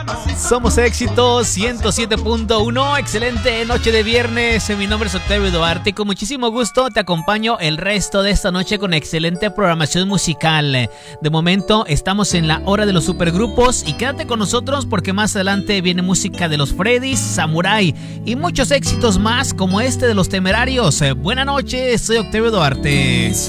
Somos Éxito 107.1. Excelente noche de viernes. Mi nombre es Octavio Duarte y con muchísimo gusto te acompaño el resto de esta noche con excelente programación musical. De momento estamos en la hora de los supergrupos y quédate con nosotros porque más adelante viene música de los Freddys, Samurai y muchos éxitos más como este de los Temerarios. Buenas noches, soy Octavio Duarte.